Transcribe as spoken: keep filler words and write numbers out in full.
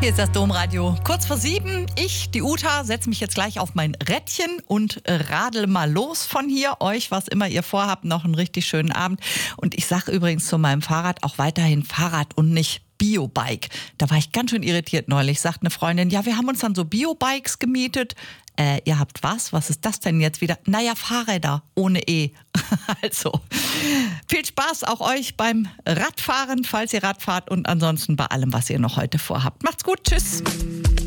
Hier ist das Domradio. Kurz vor sieben. Ich, die Uta, setze mich jetzt gleich auf mein Rädchen und radel mal los von hier. Euch, was immer ihr vorhabt, noch einen richtig schönen Abend. Und ich sage übrigens zu meinem Fahrrad auch weiterhin Fahrrad und nicht Biobike. Da war ich ganz schön irritiert neulich. Sagt eine Freundin, ja, wir haben uns dann so Biobikes gemietet. Äh, ihr habt was? Was ist das denn jetzt wieder? Naja, Fahrräder ohne E. Also, viel Spaß auch euch beim Radfahren, falls ihr Rad fahrt und ansonsten bei allem, was ihr noch heute vorhabt. Macht's gut, tschüss.